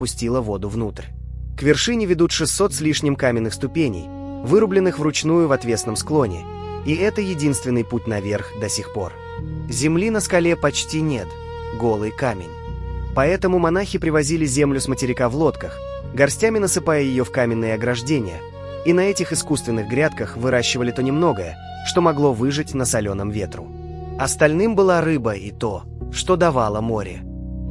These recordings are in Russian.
пустила воду внутрь. К вершине ведут 600 с лишним каменных ступеней, вырубленных вручную в отвесном склоне, и это единственный путь наверх до сих пор. Земли на скале почти нет, голый камень. Поэтому монахи привозили землю с материка в лодках, горстями насыпая ее в каменные ограждения, и на этих искусственных грядках выращивали то немногое, что могло выжить на соленом ветру. Остальным была рыба и то, что давало море.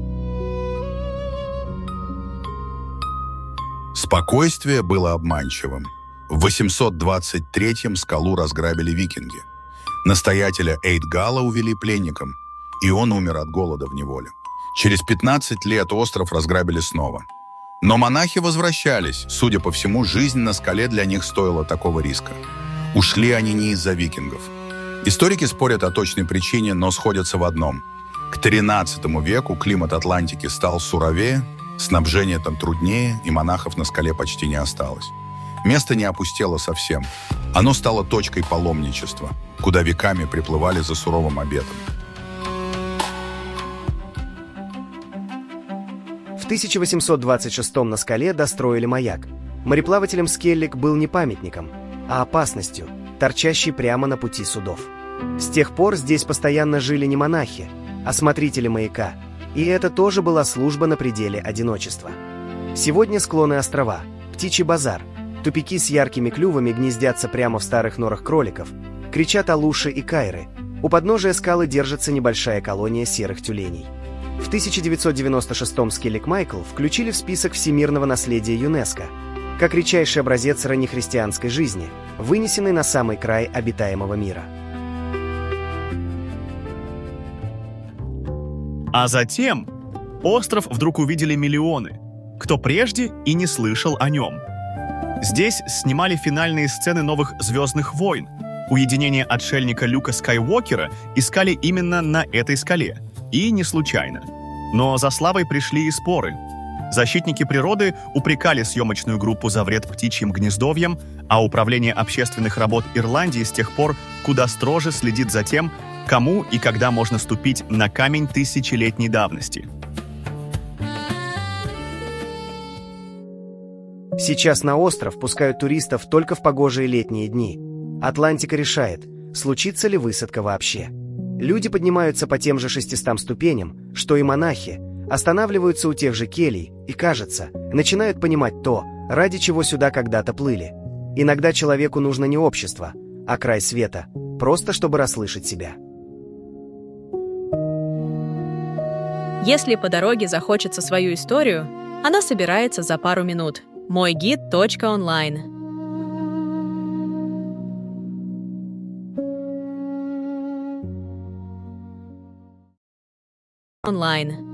Спокойствие было обманчивым. В 823-м скалу разграбили викинги. Настоятеля Эйдгала увели пленником, и он умер от голода в неволе. Через 15 лет остров разграбили снова. Но монахи возвращались. Судя по всему, жизнь на скале для них стоила такого риска. Ушли они не из-за викингов. Историки спорят о точной причине, но сходятся в одном. К XIII веку климат Атлантики стал суровее, снабжение там труднее, и монахов на скале почти не осталось. Место не опустело совсем. Оно стало точкой паломничества, куда веками приплывали за суровым обетом. В 1826 на скале достроили маяк. Мореплавателям Скеллиг был не памятником, а опасностью, торчащей прямо на пути судов. С тех пор здесь постоянно жили не монахи, а смотрители маяка, и это тоже была служба на пределе одиночества. Сегодня склоны острова, птичий базар, тупики с яркими клювами гнездятся прямо в старых норах кроликов, кричат алуши и кайры. У подножия скалы держится небольшая колония серых тюленей. В 1996-м Скеллиг Майкл включили в список всемирного наследия ЮНЕСКО, как редчайший образец раннехристианской жизни, вынесенный на самый край обитаемого мира. А затем остров вдруг увидели миллионы, кто прежде и не слышал о нем. Здесь снимали финальные сцены новых «Звездных войн». Уединение отшельника Люка Скайуокера искали именно на этой скале. И не случайно. Но за славой пришли и споры. Защитники природы упрекали съемочную группу за вред птичьим гнездовьям, а Управление общественных работ Ирландии с тех пор куда строже следит за тем, кому и когда можно ступить на камень тысячелетней давности. Сейчас на остров пускают туристов только в погожие летние дни. Атлантика решает, случится ли высадка вообще. Люди поднимаются по тем же 600 ступеням, что и монахи, останавливаются у тех же келий и, кажется, начинают понимать то, ради чего сюда когда-то плыли. Иногда человеку нужно не общество, а край света, просто чтобы расслышать себя. Если по дороге захочется свою историю, она собирается за пару минут. Мойгид.онлайн. Онлайн.